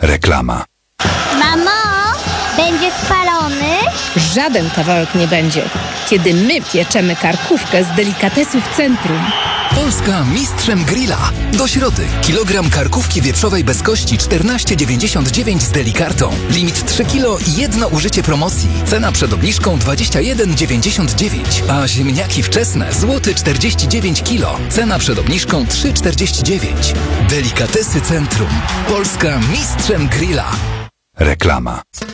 Reklama. Mamo, będzie spalony? Żaden kawałek nie będzie, kiedy my pieczemy karkówkę z delikatesów Centrum. Polska mistrzem grilla. Do środy. Kilogram karkówki wieprzowej bez kości 14,99 z delikartą. Limit 3 kg i jedno użycie promocji. Cena przed obniżką 21,99. A ziemniaki wczesne złoty 49 kg. Cena przed obniżką 3,49. Delikatesy Centrum. Polska mistrzem grilla. Reklama.